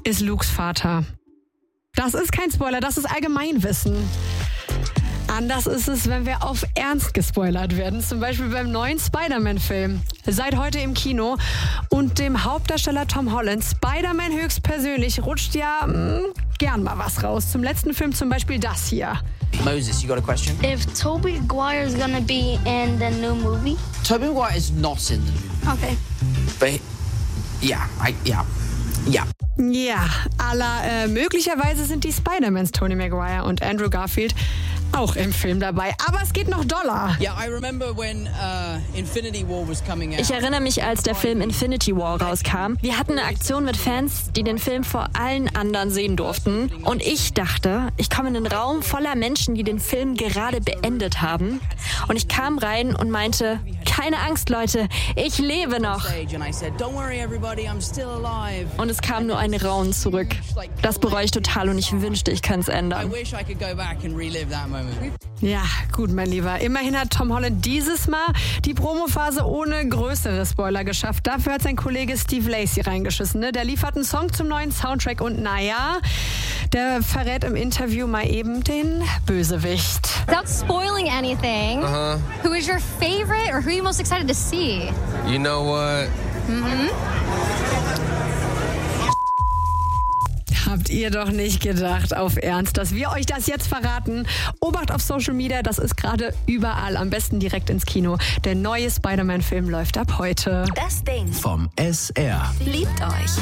ist Lukes Vater. Das ist kein Spoiler, das ist Allgemeinwissen. Anders ist es, wenn wir auf Ernst gespoilert werden, zum Beispiel beim neuen Spider-Man-Film. Seit heute im Kino. Und dem Hauptdarsteller Tom Holland, Spider-Man höchstpersönlich, rutscht ja gern mal was raus. Zum letzten Film zum Beispiel das hier. Moses, you got a question? If Tobey Maguire is gonna be in the new movie? Tobey Maguire is not in the movie. Okay. But yeah. Ja, möglicherweise sind die Spider-Mans Tobey Maguire und Andrew Garfield auch im Film dabei. Aber es geht noch doller. Yeah, I remember when Infinity War was coming out. Ich erinnere mich, als der Film Infinity War rauskam. Wir hatten eine Aktion mit Fans, die den Film vor allen anderen sehen durften. Und ich dachte, ich komme in einen Raum voller Menschen, die den Film gerade beendet haben. Und ich kam rein und meinte, keine Angst, Leute, ich lebe noch. Und es kam nur ein Raunen zurück. Das bereue ich total und ich wünschte, ich könnte es ändern. Ja, gut, mein Lieber. Immerhin hat Tom Holland dieses Mal die Promophase ohne größere Spoiler geschafft. Dafür hat sein Kollege Steve Lacy reingeschissen. Ne? Der liefert einen Song zum neuen Soundtrack und naja, der verrät im Interview mal eben den Bösewicht. Without spoiling anything, who is your favorite or who are you most excited to see? You know what? Habt ihr doch nicht gedacht, auf Ernst, dass wir euch das jetzt verraten? Obacht auf Social Media, das ist gerade überall. Am besten direkt ins Kino. Der neue Spider-Man-Film läuft ab heute. Das Ding vom SR. liebt euch.